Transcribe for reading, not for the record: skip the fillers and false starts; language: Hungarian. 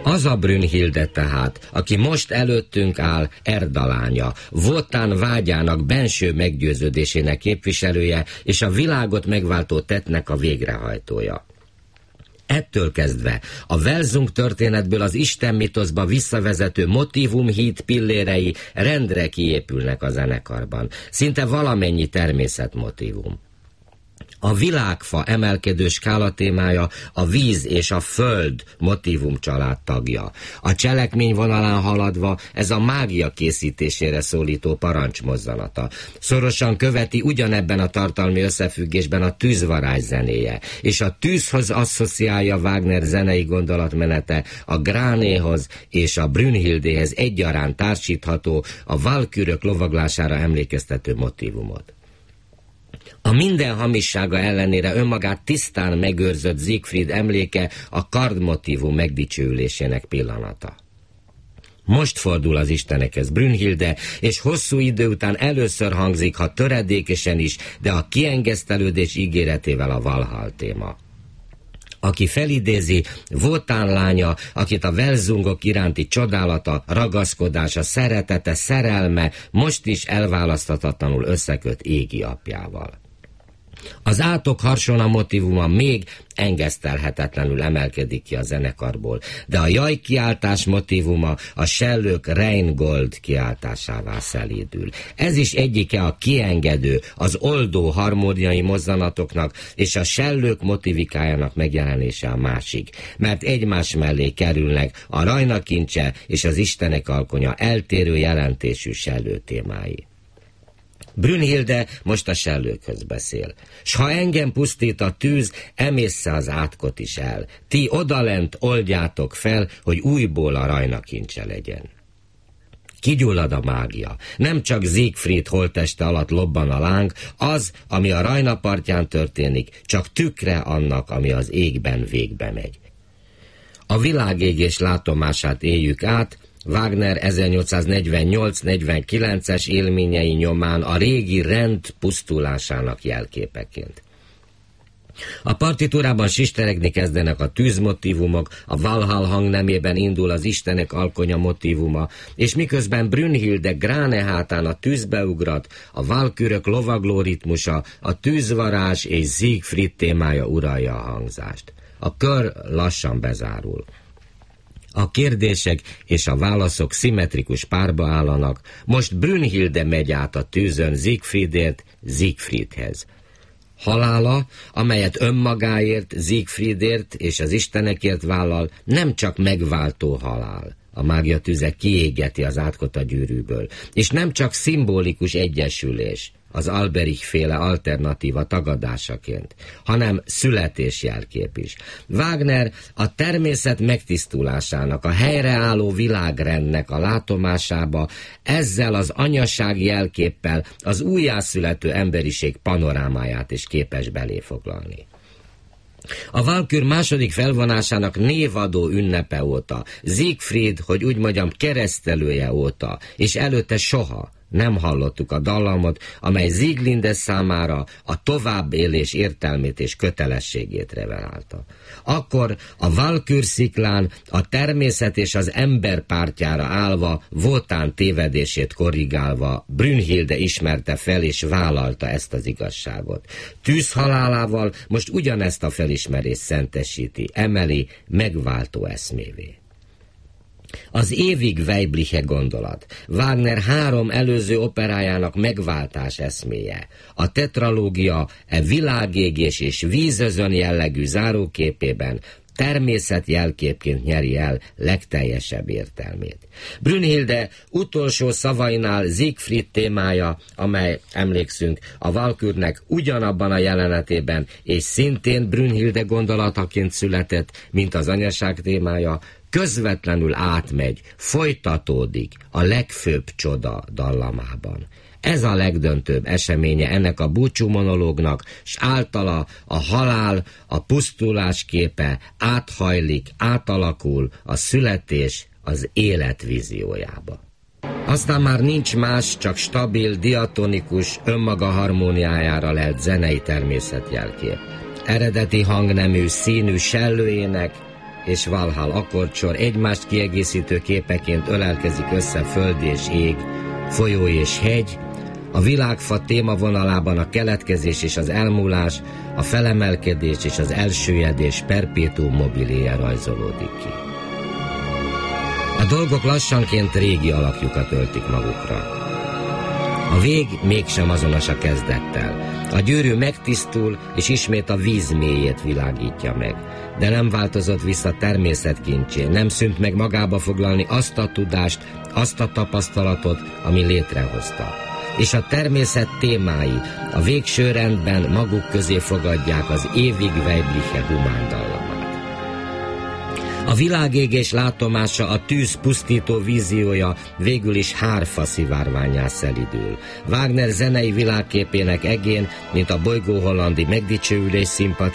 Az a Brünnhilde tehát, aki most előttünk áll, Erda lánya, Wotan vágyának benső meggyőződésének képviselője, és a világot megváltó tettnek a végrehajtója. Ettől kezdve a Welsung történetből az Isten mitoszba visszavezető motívumhíd pillérei rendre kiépülnek a zenekarban, szinte valamennyi természetmotívum. A világfa emelkedő skála témája a víz és a föld motívum család tagja. A cselekmény vonalán haladva ez a mágia készítésére szólító parancsmozzanata. Szorosan követi ugyanebben a tartalmi összefüggésben a tűzvarázs zenéje, és a tűzhoz asszociálja Wagner zenei gondolatmenete a Gránéhoz és a Brünnhildéhez egyaránt társítható, a valkürök lovaglására emlékeztető motívumot. A minden hamissága ellenére önmagát tisztán megőrzött Siegfried emléke a kardmotívum megdicsőülésének pillanata. Most fordul az istenekhez Brünnhilde, és hosszú idő után először hangzik, ha töredékesen is, de a kiengesztelődés ígéretével a Valhall téma. Aki felidézi, Wotan lánya, akit a Welsungok iránti csodálata, ragaszkodása, szeretete, szerelme most is elválaszthatatlanul összeköt égi apjával. Az átok harsona motívuma még engesztelhetetlenül emelkedik ki a zenekarból, de a jajkiáltás motívuma a sellők Rheingold kiáltásává szelídül. Ez is egyike a kiengedő, az oldó harmóniai mozzanatoknak, és a sellők motivikájának megjelenése a másik, mert egymás mellé kerülnek a rajnakincse és az istenek alkonya eltérő jelentésű sellő témái. Brünnhilde most a sellőkhöz beszél. S ha engem pusztít a tűz, emészze az átkot is el. Ti odalent oldjátok fel, hogy újból a rajnakincse legyen. Kigyullad a mágia. Nem csak Siegfried holtteste alatt lobban a láng, az, ami a Rajna partján történik, csak tükre annak, ami az égben végbe megy. A világégés látomását éljük át, Wagner 1848-49-es élményei nyomán a régi rend pusztulásának jelképeként. A partitúrában sisteregni kezdenek a tűzmotívumok, a Valhall hangnemében indul az istenek alkonya motívuma, és miközben Brünnhilde Gráne hátán a tűzbe ugrat, a valkürök lovagló ritmusa, a tűzvarázs és Siegfried témája uralja a hangzást. A kör lassan bezárul. A kérdések és a válaszok szimmetrikus párba állanak, most Brünnhilde megy át a tűzön Siegfriedért, Siegfriedhez. Halála, amelyet önmagáért, Siegfriedért és az istenekért vállal, nem csak megváltó halál. A mágia tüze kiégeti az átkot a gyűrűből, és nem csak szimbolikus egyesülés, az Alberich-féle alternatíva tagadásaként, hanem születésjelkép is. Wagner a természet megtisztulásának, a helyreálló világrendnek a látomásába ezzel az anyaság jelképpel az újjászülető emberiség panorámáját is képes beléfoglalni. A valkür második felvonásának névadó ünnepe óta, Siegfried, hogy úgy mondjam, keresztelője óta, és előtte soha nem hallottuk a dallamot, amely Sieglinde számára a továbbélés értelmét és kötelességét revelálta. Akkor a Valkür sziklán a természet és az ember pártjára állva, Wotan tévedését korrigálva, Brünnhilde ismerte fel és vállalta ezt az igazságot. Tűzhalálával most ugyanezt a felismerést szentesíti, emeli megváltó eszmévé. Az évig weibliche gondolat, Wagner 3 előző operájának megváltás eszméje. A tetralógia világégés és vízözön jellegű záróképében természetjelképként nyeri el legteljesebb értelmét. Brünnhilde utolsó szavainál Siegfried témája, amely, emlékszünk, a valkürnek ugyanabban a jelenetében és szintén Brünnhilde gondolataként született, mint az anyaság témája, közvetlenül átmegy, folytatódik a legfőbb csoda dallamában. Ez a legdöntőbb eseménye ennek a búcsú monológnak, s általa a halál, a pusztulás képe áthajlik, átalakul a születés az élet víziójába. Aztán már nincs más, csak stabil, diatonikus, önmaga harmóniájára lelt zenei természetjelkép. Eredeti hangnemű, színű sellőének, és Valhall akkordsor egymást kiegészítő képeként ölelkezik össze föld és ég, folyó és hegy, a világfa témavonalában a keletkezés és az elmúlás, a felemelkedés és az elsüllyedés perpétuum mobiléje rajzolódik ki. A dolgok lassanként régi alakjukat öltik magukra. A vég mégsem azonos a kezdettel. A gyűrű megtisztul, és ismét a víz mélyét világítja meg. De nem változott vissza természetkincsé, nem szűnt meg magába foglalni azt a tudást, azt a tapasztalatot, ami létrehozta. És a természet témái a végső rendben maguk közé fogadják az évig weibliche humándallamát. A világégés látomása, a tűz pusztító víziója végül is hárfa szivárványá szelidül. Wagner zenei világképének egén, mint a bolygóhollandi megdicsőülés színpad